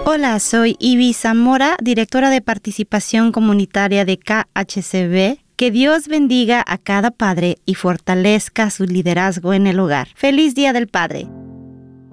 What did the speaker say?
Hola, soy Ivy Zamora, directora de participación comunitaria de KHCB. Que Dios bendiga a cada padre y fortalezca su liderazgo en el hogar. ¡Feliz Día del Padre!